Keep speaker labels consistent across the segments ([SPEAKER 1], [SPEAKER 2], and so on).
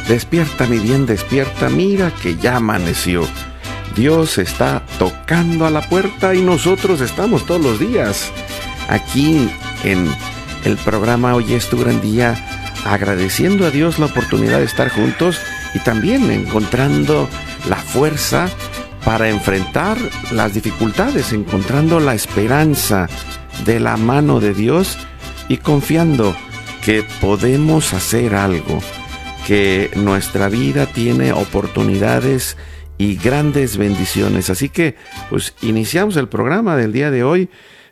[SPEAKER 1] Despierta, mi bien, despierta, mira que ya amaneció. Dios está tocando a la puerta y nosotros estamos todos los días aquí en el programa Hoy es tu gran día, agradeciendo a Dios la oportunidad de estar juntos y también encontrando la fuerza para enfrentar las dificultades, encontrando la esperanza de la mano de Dios y confiando que podemos hacer algo, que nuestra vida tiene oportunidades y grandes bendiciones. Así que pues iniciamos el programa del día de hoy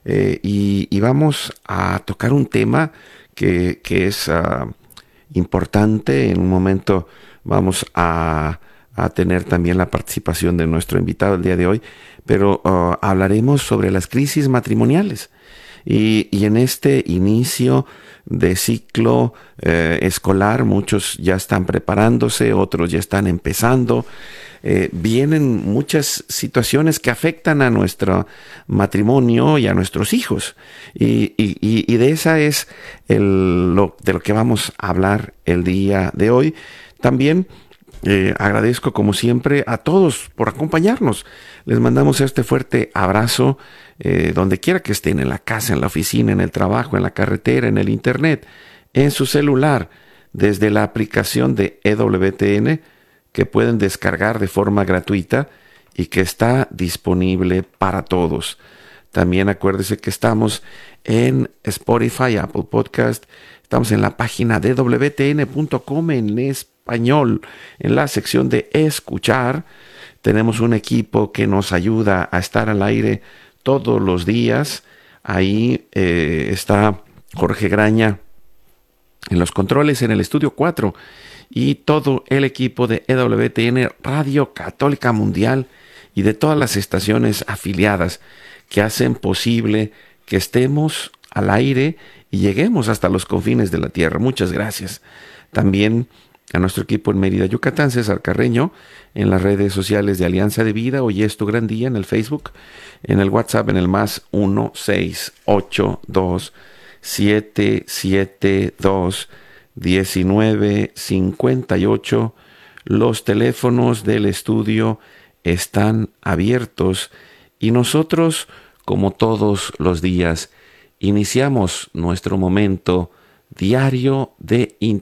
[SPEAKER 1] y vamos a tocar un tema que es importante. En un momento vamos a tener también la participación de nuestro invitado el día de hoy, pero hablaremos sobre las crisis matrimoniales. Y en este inicio de ciclo escolar, muchos ya están preparándose, otros ya están empezando. Vienen muchas situaciones que afectan a nuestro matrimonio y a nuestros hijos. Y de esa es de lo que vamos a hablar el día de hoy. También agradezco como siempre a todos por acompañarnos. Les mandamos este fuerte abrazo donde quiera que estén, en la casa, en la oficina, en el trabajo, en la carretera, en el internet, en su celular, desde la aplicación de EWTN que pueden descargar de forma gratuita y que está disponible para todos. También acuérdese que estamos en Spotify, Apple Podcast, estamos en la página de wtn.com en español, en la sección de escuchar. Tenemos un equipo que nos ayuda a estar al aire todos los días. Ahí está Jorge Graña en los controles en el estudio 4 y todo el equipo de EWTN Radio Católica Mundial y de todas las estaciones afiliadas que hacen posible que estemos al aire y lleguemos hasta los confines de la tierra. Muchas gracias. También a nuestro equipo en Mérida, Yucatán, César Carreño, en las redes sociales de Alianza de Vida, Hoy es tu gran día, en el Facebook, en el WhatsApp, en el más 1-682-772-1958. Los teléfonos del estudio están abiertos y nosotros, como todos los días, iniciamos nuestro momento diario de